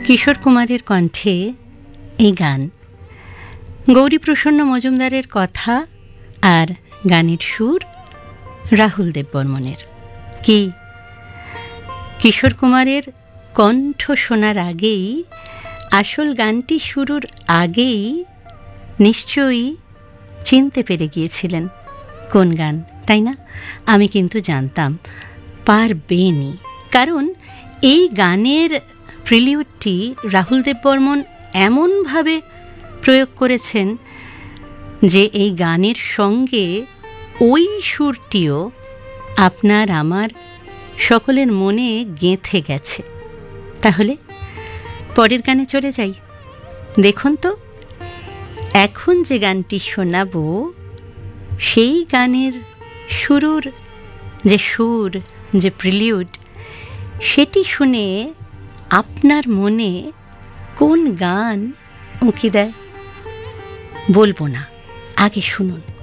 কিশোর কুমারের কণ্ঠে এই গান, গৌরীপ্রসন্ন মজুমদারের কথা আর গানের সুর রাহুল দেববর্মনের। কি কিশোর কুমারের কণ্ঠ শোনার আগেই, আসল গানটি শুরুর আগেই নিশ্চয়ই চিনতে পেরে গিয়েছিলেন কোন গান, তাই না? আমি কিন্তু জানতাম পারবেনই, কারণ এই গানের প্রিলিউডটি রাহুল দেববর্মন এমনভাবে প্রয়োগ করেছেন যে এই গানের সঙ্গে ওই সুরটিও আপনার আমার সকলের মনে গেঁথে গেছে। তাহলে পরের গানে চলে যাই। দেখুন তো, এখন যে গানটি শোনাবো সেই গানের শুরুর যে সুর, যে প্রিলিউড, সেটি শুনে আপনার মনে কোন গান উঁকি দেয় বলবো না, আগে শুনুন।